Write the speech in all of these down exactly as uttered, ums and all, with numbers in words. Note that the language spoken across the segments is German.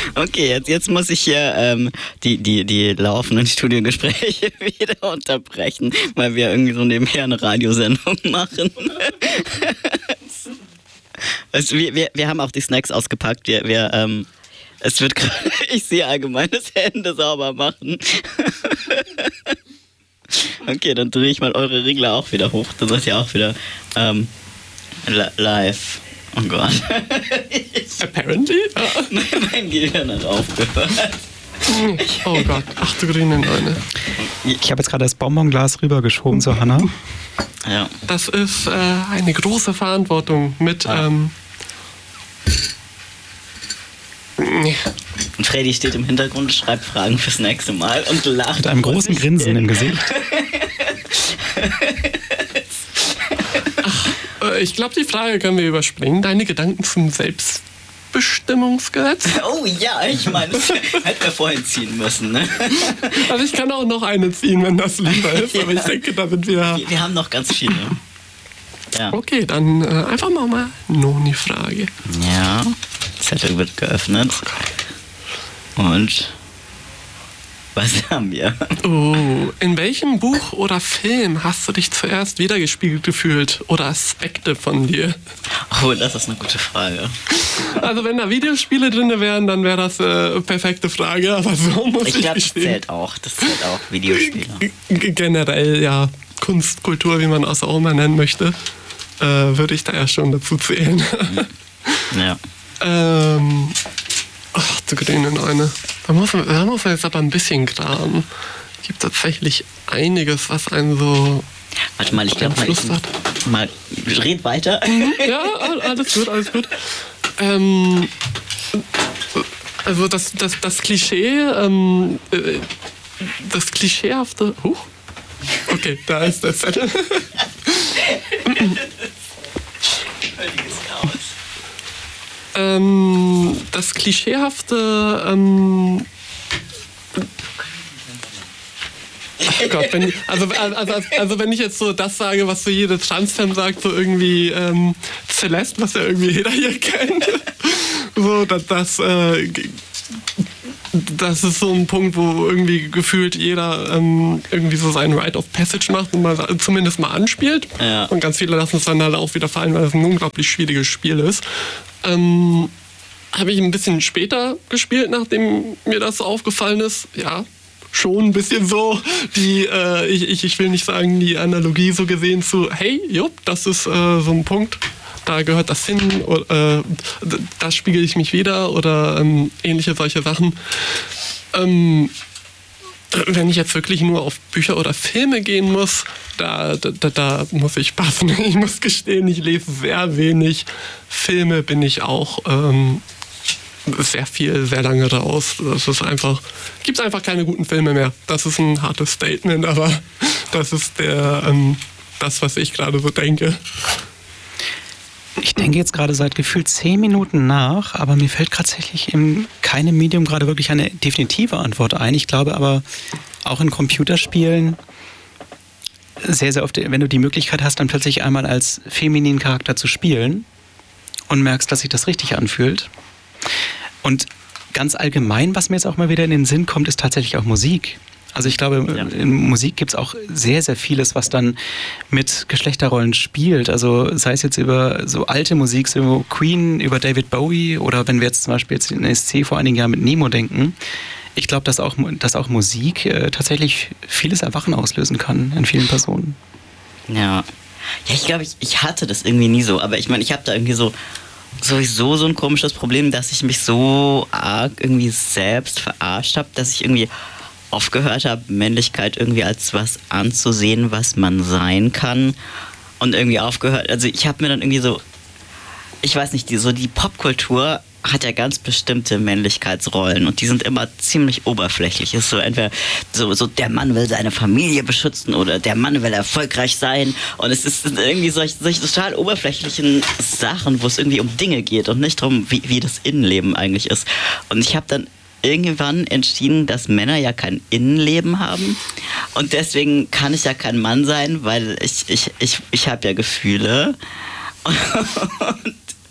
Okay, jetzt, jetzt muss ich hier ähm, die, die, die laufenden Studiogespräche wieder unterbrechen, weil wir irgendwie so nebenher eine Radiosendung machen. Also wir, wir, wir haben auch die Snacks ausgepackt. Wir, wir, ähm, es wird gerade, ich sehe allgemein das Hände sauber machen. Okay, dann drehe ich mal eure Regler auch wieder hoch. Dann seid ihr auch wieder ähm, li- live. Oh Gott. Apparently? mein, mein Gehirn hat aufgehört. Oh Gott, ach du grüne Neune. Ich habe jetzt gerade das Bonbonglas rübergeschoben zu Hannah. Ja. Das ist äh, eine große Verantwortung mit... Ah. Ähm, Und Freddy steht im Hintergrund, schreibt Fragen fürs nächste Mal und lacht. Mit einem großen Grinsen im Gesicht. Ach, äh, ich glaube, die Frage können wir überspringen. Deine Gedanken zum Selbstbestimmungsgesetz? Oh ja, ich meine, das hätten wir vorhin ziehen müssen, ne? Also ich kann auch noch eine ziehen, wenn das lieber ist, aber ich denke, da sind wir... Wir, wir haben noch ganz viele. Ja. Okay, dann äh, einfach mal mal Noni-Frage. Ja, Zettel wird geöffnet. Und was haben wir? Oh, in welchem Buch oder Film hast du dich zuerst wiedergespiegelt gefühlt oder Aspekte von dir? Oh, das ist eine gute Frage. Also wenn da Videospiele drin wären, dann wäre das äh, perfekte Frage, aber so muss ich, Ich glaube, das gestehen. zählt auch. Das zählt auch, Videospiele. G- Generell, ja, Kunst, Kultur, wie man das auch immer nennen möchte, äh, würde ich da ja schon dazu zählen. Ja. ähm, ach, du grüne Neune. Da muss, man, da muss man jetzt aber ein bisschen graben. Es gibt tatsächlich einiges, was einen so... Warte mal, ich glaube mal, Fluss hat. ich, mal, red weiter. Ja, alles gut, alles gut. Ähm, also das, das, das Klischee, ähm, äh, das klischeehafte... Huch. Okay, da ist der Zettel. Völliges Chaos. ähm, das klischeehafte... Ähm, Oh Gott, wenn, also, also, also wenn ich jetzt so das sage, was so jede Transfem sagt, so irgendwie ähm, Celeste, was ja irgendwie jeder hier kennt, so, dass das, äh, das ist so ein Punkt, wo irgendwie gefühlt jeder ähm, irgendwie so seinen Rite of Passage macht und mal, zumindest mal anspielt. Ja. Und ganz viele lassen es dann halt auch wieder fallen, weil es ein unglaublich schwieriges Spiel ist. Ähm, habe ich ein bisschen später gespielt, nachdem mir das so aufgefallen ist. Ja, schon ein bisschen so, die, äh, ich, ich, ich will nicht sagen, die Analogie so gesehen zu, hey, jupp, das ist äh, so ein Punkt, da gehört das hin, oder, äh, da spiegel ich mich wieder oder ähm, ähnliche solche Sachen. Ähm, wenn ich jetzt wirklich nur auf Bücher oder Filme gehen muss, da, da, da muss ich passen. Ich muss gestehen, ich lese sehr wenig. Filme bin ich auch... Ähm, sehr viel, sehr lange raus. Das ist einfach, gibt einfach keine guten Filme mehr. Das ist ein hartes Statement, aber das ist der, ähm, das, was ich gerade so denke. Ich denke jetzt gerade seit gefühlt zehn Minuten nach, aber mir fällt tatsächlich in keinem Medium gerade wirklich eine definitive Antwort ein. Ich glaube aber auch in Computerspielen sehr, sehr oft, wenn du die Möglichkeit hast, dann plötzlich einmal als femininen Charakter zu spielen und merkst, dass sich das richtig anfühlt. Und ganz allgemein, was mir jetzt auch mal wieder in den Sinn kommt, ist tatsächlich auch Musik. Also ich glaube, Ja. in Musik gibt es auch sehr, sehr vieles, was dann mit Geschlechterrollen spielt. Also sei es jetzt über so alte Musik, so Queen, über David Bowie oder wenn wir jetzt zum Beispiel jetzt in S C vor einigen Jahren mit Nemo denken. Ich glaube, dass auch, dass auch Musik äh, tatsächlich vieles Erwachen auslösen kann in vielen Personen. Ja. Ja, ich glaube, ich, ich hatte das irgendwie nie so, aber ich meine, ich habe da irgendwie so sowieso so ein komisches Problem, dass ich mich so arg irgendwie selbst verarscht habe, dass ich irgendwie aufgehört habe, Männlichkeit irgendwie als was anzusehen, was man sein kann und irgendwie aufgehört, also ich habe mir dann irgendwie so, ich weiß nicht, die, so die Popkultur hat ja ganz bestimmte Männlichkeitsrollen und die sind immer ziemlich oberflächlich. Es ist so entweder so, so der Mann will seine Familie beschützen oder der Mann will erfolgreich sein und es ist irgendwie solche, solche total oberflächlichen Sachen, wo es irgendwie um Dinge geht und nicht darum, wie, wie das Innenleben eigentlich ist. Und ich habe dann irgendwann entschieden, dass Männer ja kein Innenleben haben und deswegen kann ich ja kein Mann sein, weil ich, ich, ich, ich habe ja Gefühle und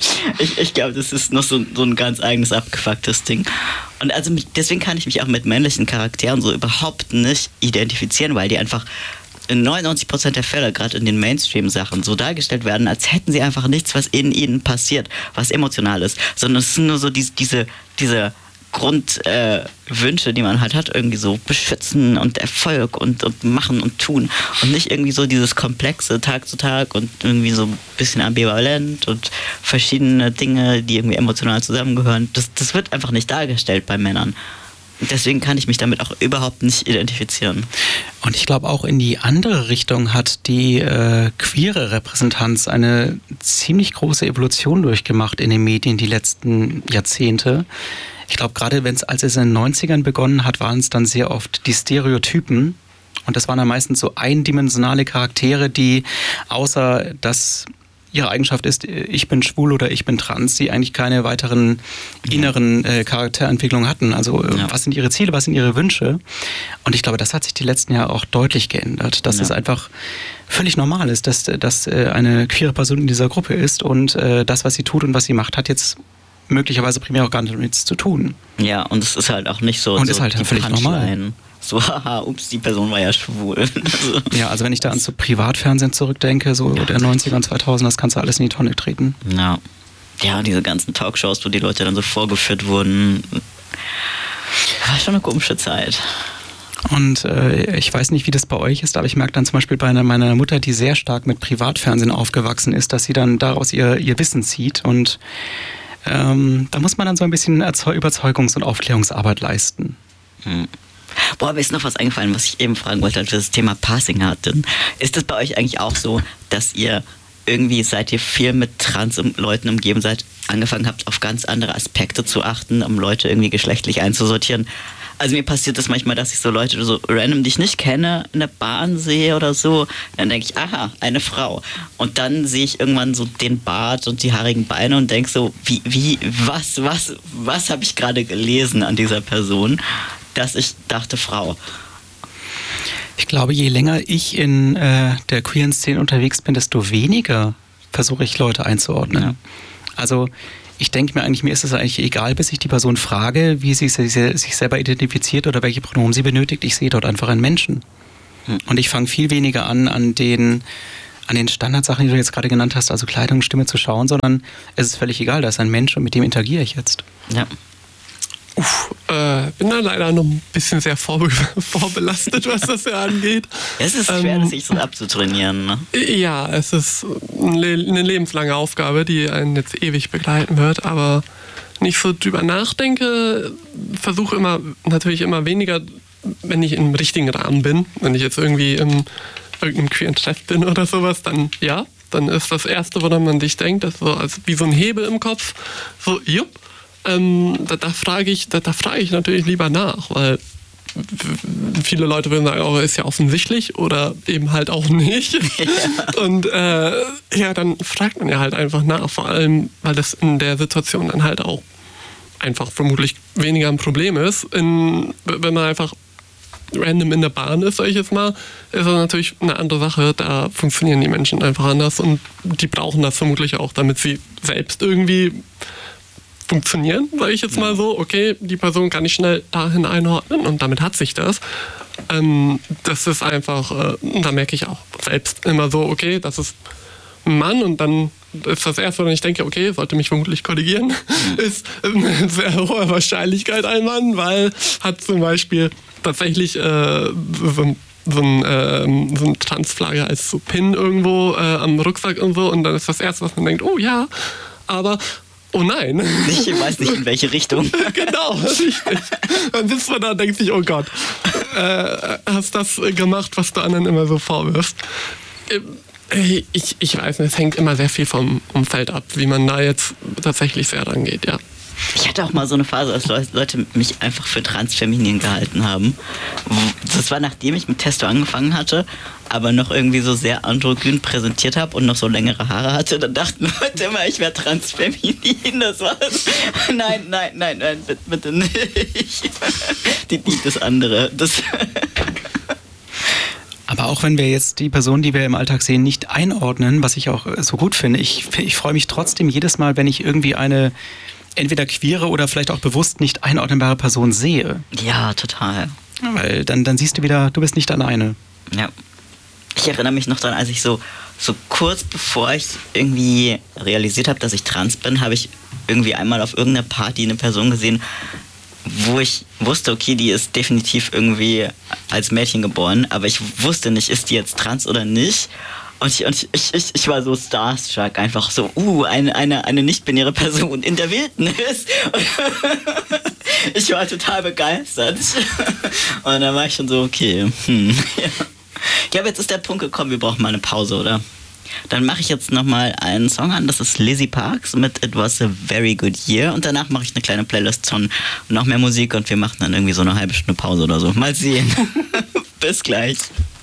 ich ich glaube, das ist noch so, so ein ganz eigenes abgefucktes Ding. Und also mich, deswegen kann ich mich auch mit männlichen Charakteren so überhaupt nicht identifizieren, weil die einfach in neunundneunzig Prozent der Fälle, gerade in den Mainstream-Sachen, so dargestellt werden, als hätten sie einfach nichts, was in ihnen passiert, was emotional ist, sondern es sind nur so diese, diese, diese Grundwünsche, äh, die man halt hat, irgendwie so beschützen und Erfolg und, und machen und tun und nicht irgendwie so dieses komplexe Tag zu Tag und irgendwie so ein bisschen ambivalent und verschiedene Dinge, die irgendwie emotional zusammengehören. Das, das wird einfach nicht dargestellt bei Männern. Deswegen kann ich mich damit auch überhaupt nicht identifizieren. Und ich glaube, auch in die andere Richtung hat die äh, queere Repräsentanz eine ziemlich große Evolution durchgemacht in den Medien die letzten Jahrzehnte. Ich glaube, gerade wenn es, als es in den neunzigern begonnen hat, waren es dann sehr oft die Stereotypen. Und das waren dann meistens so eindimensionale Charaktere, die außer dass ihre Eigenschaft ist, ich bin schwul oder ich bin trans, die eigentlich keine weiteren inneren äh, Charakterentwicklungen hatten. Also äh, ja. was sind ihre Ziele, was sind ihre Wünsche? Und ich glaube, das hat sich die letzten Jahre auch deutlich geändert, dass ja. es einfach völlig normal ist, dass, dass äh, eine queere Person in dieser Gruppe ist und äh, das, was sie tut und was sie macht, hat jetzt möglicherweise primär auch gar nicht damit zu tun. Ja, und es ist halt auch nicht so, und so ist halt völlig normal. So, haha, ups, die Person war ja schwul. Also. Ja, also wenn ich da an so Privatfernsehen zurückdenke, so der neunziger und zweitausender, das kannst du alles in die Tonne treten. Ja. Ja, diese ganzen Talkshows, wo die Leute dann so vorgeführt wurden. War schon eine komische Zeit. Und äh, ich weiß nicht, wie das bei euch ist, aber ich merke dann zum Beispiel bei einer, meiner Mutter, die sehr stark mit Privatfernsehen aufgewachsen ist, dass sie dann daraus ihr, ihr Wissen zieht und ähm, da muss man dann so ein bisschen Erzeug- Überzeugungs- und Aufklärungsarbeit leisten. Hm. Boah, mir ist noch was eingefallen, was ich eben fragen wollte, als wir das Thema Passing hatten. Ist das bei euch eigentlich auch so, dass ihr irgendwie, seit ihr viel mit Trans-Leuten umgeben seid, angefangen habt, auf ganz andere Aspekte zu achten, um Leute irgendwie geschlechtlich einzusortieren? Also mir passiert das manchmal, dass ich so Leute so random, die ich nicht kenne, in der Bahn sehe oder so. Dann denke ich, aha, eine Frau. Und dann sehe ich irgendwann so den Bart und die haarigen Beine und denke so, wie, wie, was, was, was habe ich gerade gelesen an dieser Person, dass ich dachte, Frau. Ich glaube, je länger ich in äh, der queeren Szene unterwegs bin, desto weniger versuche ich, Leute einzuordnen. Ja. Also ich denke mir eigentlich, mir ist es eigentlich egal, bis ich die Person frage, wie sie sich selber identifiziert oder welche Pronomen sie benötigt. Ich sehe dort einfach einen Menschen. Hm. Und ich fange viel weniger an, an den, an den Standardsachen, die du jetzt gerade genannt hast, also Kleidung, Stimme zu schauen, sondern es ist völlig egal, da ist ein Mensch und mit dem interagiere ich jetzt. Ja. Uff, äh, bin da leider noch ein bisschen sehr vorbe- vorbelastet, was das ja angeht. Es ist schwer, ähm, sich so abzutrainieren, ne? Ja, es ist eine lebenslange Aufgabe, die einen jetzt ewig begleiten wird, aber wenn ich so drüber nachdenke, versuche immer natürlich immer weniger, wenn ich im richtigen Rahmen bin, wenn ich jetzt irgendwie in irgendeinem queeren Treff bin oder sowas, dann ja, dann ist das Erste, woran man sich denkt, das ist so als wie so ein Hebel im Kopf, so jupp. Ähm, da, da frage ich, da, da frage ich natürlich lieber nach, weil viele Leute würden sagen, oh, ist ja offensichtlich oder eben halt auch nicht. Ja. Und äh, ja, dann fragt man ja halt einfach nach, vor allem, weil das in der Situation dann halt auch einfach vermutlich weniger ein Problem ist. In, wenn man einfach random in der Bahn ist, sag ich jetzt mal, ist das natürlich eine andere Sache. Da funktionieren die Menschen einfach anders und die brauchen das vermutlich auch, damit sie selbst irgendwie funktionieren, sage ich jetzt mal so, okay, die Person kann ich schnell dahin einordnen und damit hat sich das. Ähm, das ist einfach, äh, da merke ich auch selbst immer so, okay, das ist ein Mann und dann ist das Erste, wenn ich denke, okay, sollte mich vermutlich korrigieren, ist eine sehr hohe Wahrscheinlichkeit ein Mann, weil hat zum Beispiel tatsächlich äh, so, so ein, äh, so ein Transflagge als so Pin irgendwo äh, am Rucksack und so und dann ist das Erste, was man denkt, oh ja, aber oh nein. Ich weiß nicht, in welche Richtung. Genau, richtig. Dann sitzt man da und denkt sich, oh Gott, äh, hast das gemacht, was du anderen immer so vorwirfst. Ich, ich weiß nicht, es hängt immer sehr viel vom Umfeld ab, wie man da jetzt tatsächlich sehr rangeht, ja. Ich hatte auch mal so eine Phase, als Leute mich einfach für transfeminin gehalten haben. Das war, nachdem ich mit Testo angefangen hatte, aber noch irgendwie so sehr androgyn präsentiert habe und noch so längere Haare hatte. Dann dachten Leute immer, ich wäre transfeminin. Das war's. Nein, nein, nein, nein, bitte, bitte nicht. Die, die, das andere. Das Aber auch wenn wir jetzt die Personen, die wir im Alltag sehen, nicht einordnen, was ich auch so gut finde, ich, ich freue mich trotzdem jedes Mal, wenn ich irgendwie eine entweder queere oder vielleicht auch bewusst nicht einordnbare Person sehe. Ja, total. Weil dann, dann siehst du wieder, du bist nicht alleine. Ja. Ich erinnere mich noch daran, als ich so, so kurz bevor ich irgendwie realisiert habe, dass ich trans bin, habe ich irgendwie einmal auf irgendeiner Party eine Person gesehen, wo ich wusste, okay, die ist definitiv irgendwie als Mädchen geboren, aber ich wusste nicht, ist die jetzt trans oder nicht. Und ich, und ich, ich, ich war so starstruck, einfach so, uh, eine, eine, eine nicht-binäre Person in der Wildnis. Und ich war total begeistert. Und dann war ich schon so, okay, hm, ja. Ja, aber jetzt ist der Punkt gekommen, wir brauchen mal eine Pause, oder? Dann mache ich jetzt nochmal einen Song an, das ist Lizzie Parks mit It Was a Very Good Year und danach mache ich eine kleine Playlist von noch mehr Musik und wir machen dann irgendwie so eine halbe Stunde Pause oder so. Mal sehen. Bis gleich.